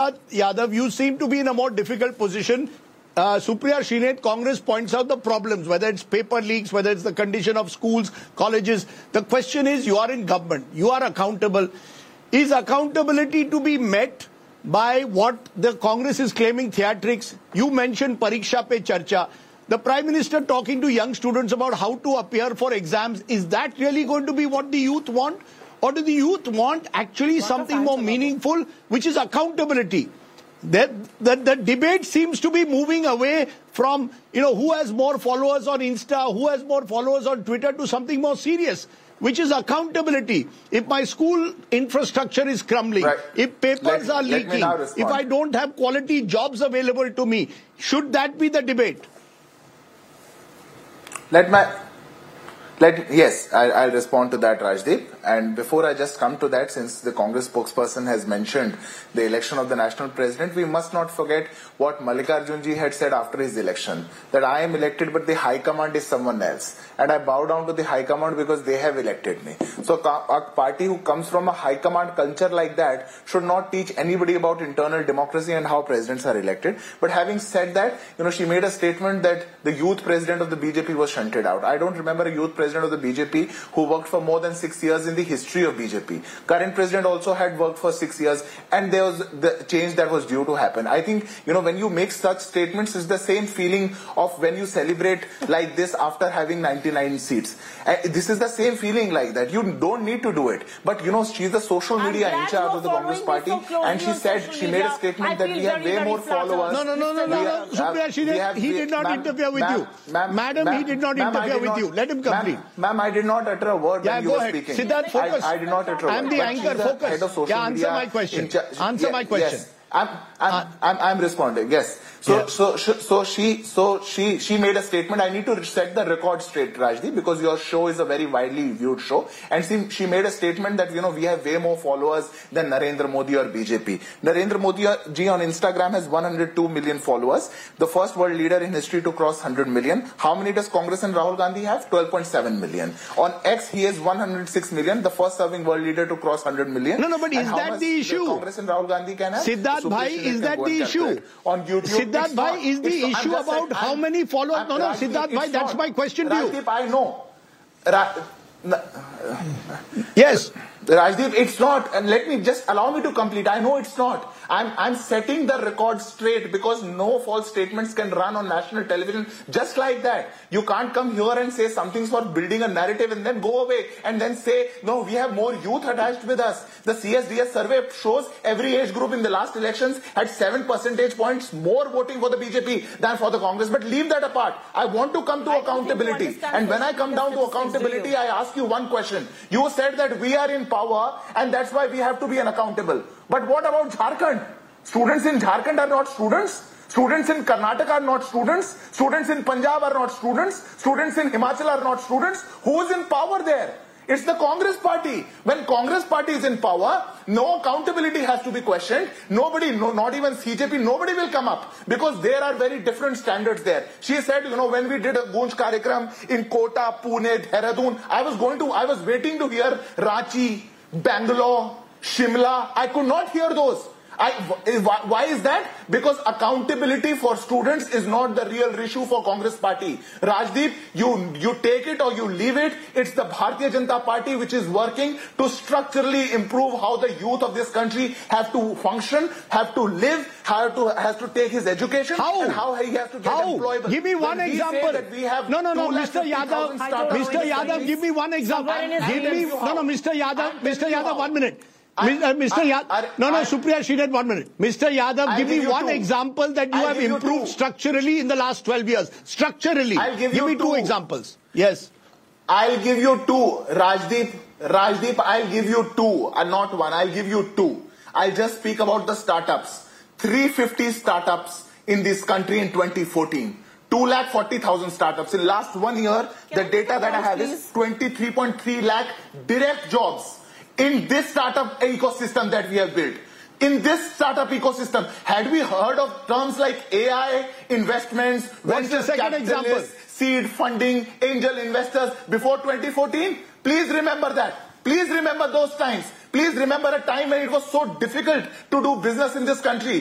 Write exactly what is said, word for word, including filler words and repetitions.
Siddharth Yadav, you seem to be in a more difficult position. Uh, Supriya Shrinet, Congress points out the problems, whether it's paper leaks, whether it's the condition of schools, colleges. The question is, you are in government, you are accountable. Is accountability to be met by what the Congress is claiming theatrics? You mentioned Pariksha Pe Charcha. The Prime Minister talking to young students about how to appear for exams. Is that really going to be what the youth want? Or do the youth want actually something more meaningful, which is accountability? The, the, the debate seems to be moving away from, you know, who has more followers on Insta, who has more followers on Twitter, to something more serious, which is accountability. If my school infrastructure is crumbling, right, if papers let, are leaking, if I don't have quality jobs available to me, should that be the debate? Let my... Let, yes, I, I'll respond to that, Rajdeep. And before I just come to that, since the Congress spokesperson has mentioned the election of the national president, we must not forget what Mallikarjun ji had said after his election, that I am elected but the high command is someone else. And I bow down to the high command because they have elected me. So a party who comes from a high command culture like that should not teach anybody about internal democracy and how presidents are elected. But having said that, you know, she made a statement that the youth president of the B J P was shunted out. I don't remember a youth president of the B J P who worked for more than six years in the history of B J P. Current president also had worked for six years and there was the change that was due to happen. I think, you know, when you make such statements, it's the same feeling of when you celebrate like this after having ninety-nine seats. Uh, this is the same feeling like that. You don't need to do it. But, you know, she's the social media in charge of the Congress party, so and she said, she made a statement that we have way more followers. No, no, no, no, no, no. Supriya Shrinet, he did not interfere with you. Madam, he did not interfere with you. Let him complete. Ma'am, I did not utter a word yeah, when you were ahead. speaking. Siddharth, focus. I, I did not utter a word. I'm the anchor, focus. Yeah, answer my question. Answer yeah, my question. Yes. I'm, I'm, uh, I'm, I'm responding. Yes. So, yeah. so, so she, so she, she made a statement. I need to set the record straight, Rajdeep, because your show is a very widely viewed show. And she, she made a statement that, you know, we have way more followers than Narendra Modi or B J P. Narendra Modi ji on Instagram has one hundred two million followers. The first world leader in history to cross one hundred million. How many does Congress and Rahul Gandhi have? twelve point seven million. On X, he has one hundred six million, the first serving world leader to cross one hundred million. No, no, but is that the issue? Congress and Rahul Gandhi can have? Siddharth Bhai, is that the issue? On YouTube. Siddharth Bhai, is the issue about saying, how many followers? No, no, Siddharth Bhai, that's my question to you. Rajdeep, I know. Ra yes. Rajdeep, it's not, and let me just allow me to complete. I know it's not. I'm, I'm setting the record straight because no false statements can run on national television just like that. You can't come here and say something's for building a narrative and then go away and then say, no, we have more youth attached with us. The C S D S survey shows every age group in the last elections had seven percentage points more voting for the B J P than for the Congress. But leave that apart. I want to come to I accountability. And when I come down to accountability, I ask you one question. You said that we are in power and that's why we have to be unaccountable. But what about Jharkhand? Students in Jharkhand are not students. Students in Karnataka are not students. Students in Punjab are not students. Students in Himachal are not students. Who is in power there? It's the Congress party. When Congress party is in power, no accountability has to be questioned. Nobody, no, not even C J P, nobody will come up because there are very different standards there. She said, you know, when we did a Gunj Karikram in Kota, Pune, Dehradun, I was going to, I was waiting to hear Ranchi, Bangalore, Shimla. I could not hear those. I, why is that? Because accountability for students is not the real issue for Congress party. Rajdeep, you, you take it or you leave it. It's the Bharatiya Janata Party which is working to structurally improve how the youth of this country have to function, have to live, have to, has to take his education, how? and how he has to get how? employable. Give me one when example. That we have no, no, no, Mister Yadav, Mister Yadav, give me one example. Give me, no, no, Mister Yadav, Mister Yadav, one minute. I, Mister Yadav, no, no, Supriya Shrinet, one minute. Mister Yadav, I'll give me one two. example that you I'll have improved structurally in the last twelve years. Structurally. I'll give, give you me two. two examples. Yes. I'll give you two. Rajdeep, Rajdeep, I'll give you two. Uh, not one. I'll give you two. I'll just speak about the startups. three hundred fifty startups in this country in twenty fourteen. two lakh forty thousand startups. In last one year, Can the data that I have please? is twenty-three point three lakh direct jobs. In this startup ecosystem that we have built, in this startup ecosystem, had we heard of terms like A I, investments, venture capitalists, seed funding, angel investors before twenty fourteen? Please remember that. Please remember those times. Please remember a time when it was so difficult to do business in this country.